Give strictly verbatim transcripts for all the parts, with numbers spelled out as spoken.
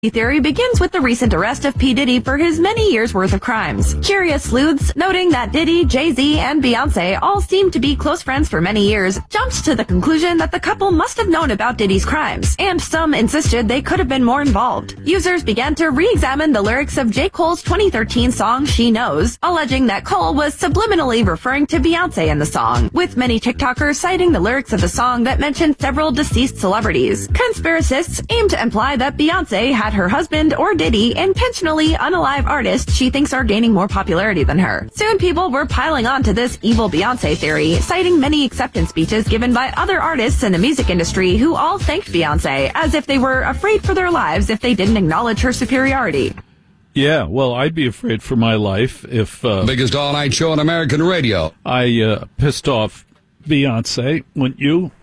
Theory begins with the recent arrest of P. Diddy for his many years' worth of crimes. Curious sleuths, noting that Diddy, Jay-Z, and Beyonce all seemed to be close friends for many years, jumped to the conclusion that the couple must have known about Diddy's crimes, and some insisted they could have been more involved. Users began to re-examine the lyrics of J. Cole's twenty thirteen song She Knows, alleging that Cole was subliminally referring to Beyonce in the song, with many TikTokers citing the lyrics of the song that mentioned several deceased celebrities. Conspiracists aim to imply that Beyonce had her husband or Diddy intentionally unalive artists she thinks are gaining more popularity than her. Soon people were piling on to this evil Beyonce theory, citing many acceptance speeches given by other artists in the music industry who all thanked Beyonce as if they were afraid for their lives if they didn't acknowledge her superiority. Yeah, well, I'd be afraid for my life if... Uh, Biggest all-night show on American radio. I uh, pissed off Beyonce, wouldn't you?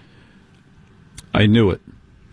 I knew it.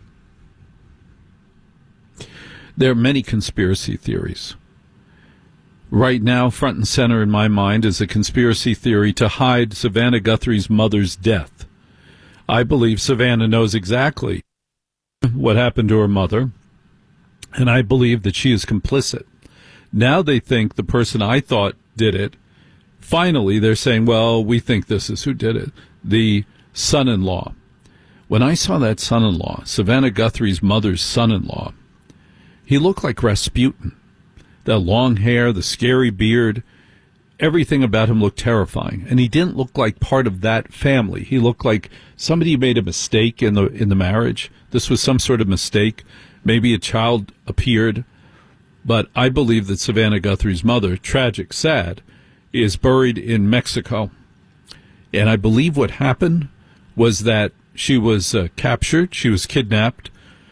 There are many conspiracy theories. Right now, front and center in my mind is a conspiracy theory to hide Savannah Guthrie's mother's death. I believe Savannah knows exactly what happened to her mother, and I believe that she is complicit. Now they think the person I thought did it, finally they're saying, well, we think this is who did it, the son-in-law. When I saw that son-in-law, Savannah Guthrie's mother's son-in-law, he looked like Rasputin. The long hair, the scary beard, everything about him looked terrifying. And he didn't look like part of that family. He looked like somebody made a mistake in the in the marriage. This was some sort of mistake. Maybe a child appeared. But I believe that Savannah Guthrie's mother, tragic, sad, is buried in Mexico. And I believe what happened was that she was uh, captured. She was kidnapped.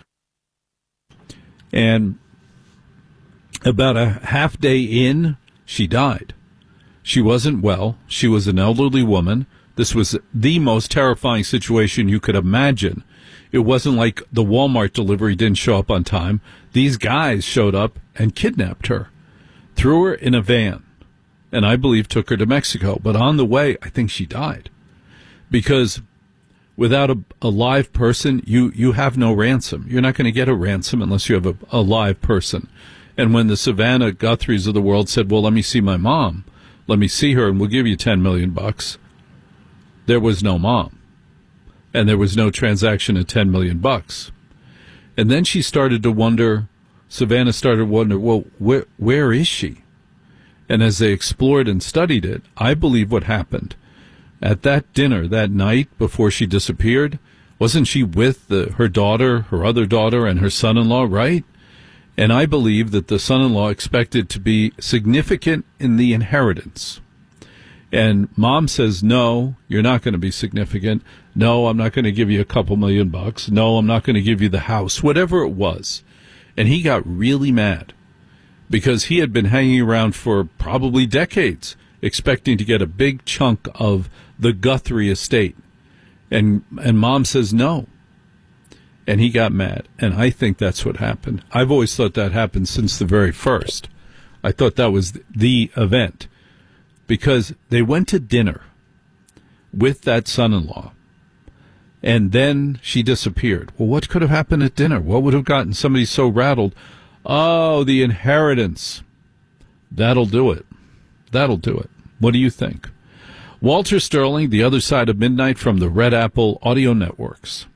And about a half day in, she died. She wasn't well. She was an elderly woman. This was the most terrifying situation you could imagine. It wasn't like the Walmart delivery didn't show up on time. These guys showed up and kidnapped her, threw her in a van, and I believe took her to Mexico. But on the way, I think she died. Because without a, a live person, you, you have no ransom. You're not going to get a ransom unless you have a, a live person. And when the Savannah Guthries of the world said, well, let me see my mom, let me see her, and we'll give you ten million bucks, there was no mom. And there was no transaction of ten million bucks. And then she started to wonder, Savannah started to wonder, well, where, where is she? And as they explored and studied it, I believe what happened at that dinner that night before she disappeared, wasn't she with the, her daughter, her other daughter, and her son-in-law, right? And I believe that the son-in-law expected to be significant in the inheritance. And mom says, no, you're not going to be significant. No, I'm not going to give you a couple million bucks. No, I'm not going to give you the house, whatever it was. And he got really mad because he had been hanging around for probably decades expecting to get a big chunk of the Guthrie estate. And and mom says no. And he got mad. And I think that's what happened. I've always thought that happened since the very first. I thought that was the event. Because they went to dinner with that son-in-law. And then she disappeared. Well, what could have happened at dinner? What would have gotten somebody so rattled? Oh, the inheritance. That'll do it. That'll do it. What do you think? Walter Sterling, The Other Side of Midnight from the Red Apple Audio Networks.